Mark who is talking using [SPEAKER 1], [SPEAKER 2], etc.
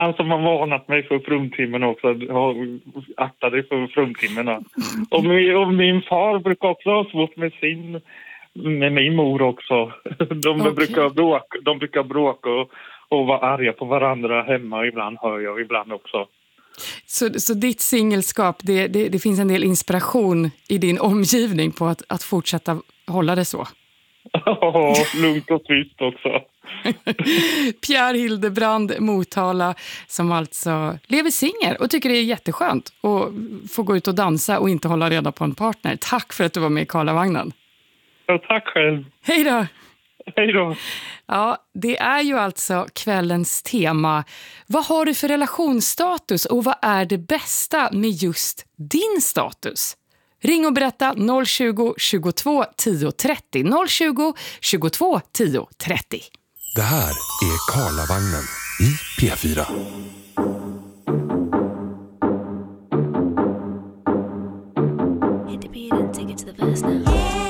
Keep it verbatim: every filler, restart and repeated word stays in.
[SPEAKER 1] Alltså man varnat mig för fruntimmen också. Akta dig för fruntimmerna. Och min, och min far brukar också ha svårt med sin... Med min mor också. De
[SPEAKER 2] Okay.
[SPEAKER 1] brukar bråka, de brukar bråka och, och vara arga på varandra hemma. Ibland hör jag, ibland också.
[SPEAKER 2] Så, så ditt singelskap, det, det, det finns en del inspiration i din omgivning på att, att fortsätta hålla det så?
[SPEAKER 1] Ja, lugnt och tyst också.
[SPEAKER 2] Pierre Hildebrand, Motala, som alltså lever singel och tycker det är jätteskönt att få gå ut och dansa och inte hålla reda på en partner. Tack för att du var med i Karlavagnen.
[SPEAKER 1] Ja, tack själv.
[SPEAKER 2] Hej då!
[SPEAKER 1] Hej då!
[SPEAKER 2] Ja, det är ju alltså kvällens tema. Vad har du för relationsstatus och vad är det bästa med just din status? Ring och berätta noll tjugo, tjugotvå, tio, trettio. noll tjugo, tjugotvå, tio, trettio.
[SPEAKER 3] Det här är Karlavagnen i P fyra.
[SPEAKER 4] Hit the beat and take it to the verse now.